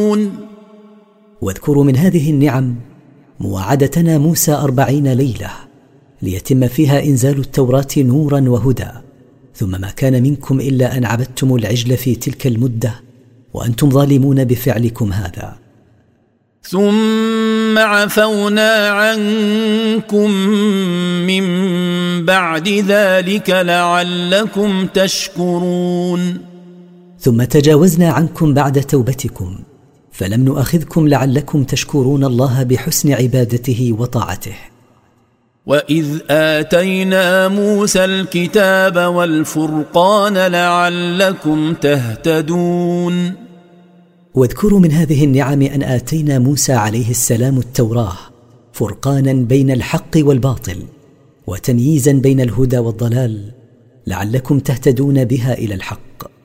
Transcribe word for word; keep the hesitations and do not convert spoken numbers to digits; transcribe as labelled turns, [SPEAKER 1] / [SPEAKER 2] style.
[SPEAKER 1] واذكروا من هذه النعم مواعدتنا موسى أربعين ليلة ليتم فيها إنزال التوراة نورا وهدى، ثم ما كان منكم إلا أن عبدتم العجل في تلك المدة وأنتم ظالمون بفعلكم هذا.
[SPEAKER 2] ثم عفونا عنكم من بعد ذلك لعلكم تشكرون.
[SPEAKER 1] ثم تجاوزنا عنكم بعد توبتكم فلم نؤاخذكم لعلكم تشكرون الله بحسن عبادته وطاعته.
[SPEAKER 2] وإذ آتينا موسى الكتاب والفرقان لعلكم تهتدون.
[SPEAKER 1] واذكروا من هذه النعم أن آتينا موسى عليه السلام التوراة فرقانا بين الحق والباطل وتمييزا بين الهدى والضلال لعلكم تهتدون بها إلى الحق.